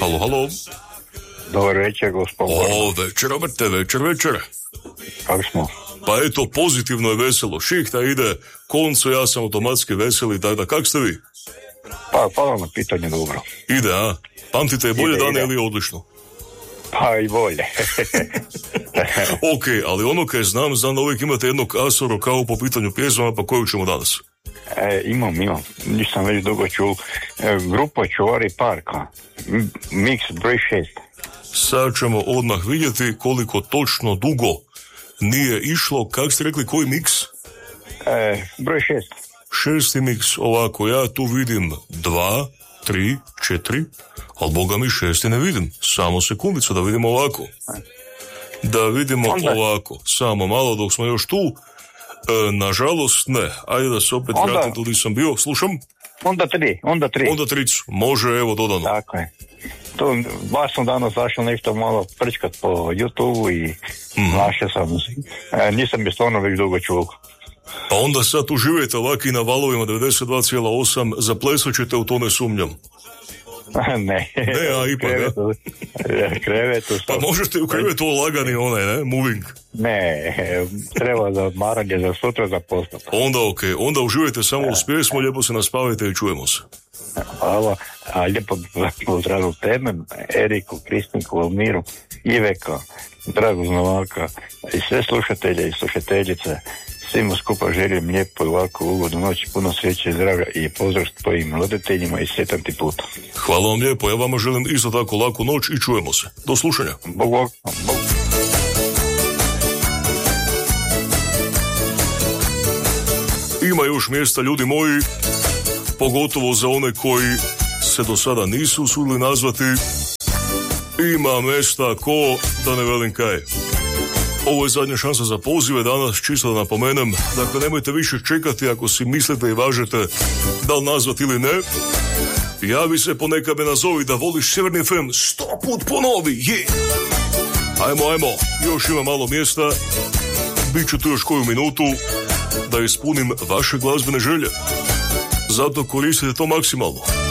Halo, halo. Dobar večer, gospod. Večer, Roberte, večer. Kako smo? Pa eto, pozitivno je veselo. Šihta ide, konco, ja sam automatski veseli, tako da, kak ste vi? Pa, hvala na pitanje, dobro. Ide, a? Pamtite, je bolje dane ili je odlično? Pa i bolje. Ok, ali ono kaj znam da uvijek imate jednog asoro kao po pitanju pjesama, pa koju ćemo danas? Imam. Nisam već dugo čul. Grupa Čuvari parka. Mix broj 6. Sad ćemo odmah vidjeti koliko točno dugo nije išlo. Kak ste rekli, koji miks? Broj 6. 6. miks, ovako, ja tu vidim 2, 3, 4, ali boga mi 6 ne vidim. Samo sekundicu da vidimo ovako. Da vidimo ovako. Samo malo dok smo još tu. Nažalost ne. Ajde da se opet vratim tu gdje sam bio. Slušam? Onda 3. Onda 3. Može, evo, dodano. Tako je. Tu baš sam danas zašao nešto malo prčkat po YouTube i našao sam. Nisam je stvarno već dugo čuo. Pa onda sad uživajte ovaki na valovima 92,8, zaplesat ćete, u to ne sumnjam. Ne, a ipak, krevetu. Pa možete u krevetu lagani onaj, ne, moving. Ne, treba za odmaranje, za sutra, za postup. Onda okej, onda uživajte samo uz pjesmu, lijepo se naspavajte i čujemo se. Hvala, a lijepo pozdravim tebe, Eriku, Kristinku, Almiru, Iveka, Dragu Novaka i sve slušatelje i slušateljice. Svima skupa želim lijepo i ovako ugodnu noć, puno sreće i zdravlja i pozdrav tvojim roditeljima i sretan ti put. Hvala vam lijepo, ja vama želim isto tako laku noć i čujemo se. Do slušanja. Bog. Ima još mjesta, ljudi moji, pogotovo za one koji se do sada nisu usudili nazvati. Ima mjesta ko, da ne velim kaj. Ovo je zadnja šansa za pozive danas, čisto da napomenem. Dakle, nemojte više čekati ako si mislite i važete da li nazvati ili ne. Javi se, ponekad me nazovi da voliš Sjeverni FM, 100 put ponovi, Ajmo, još ima malo mjesta. Biću tu još koju minutu da ispunim vaše glazbene želje. Zato koristite to maksimalno.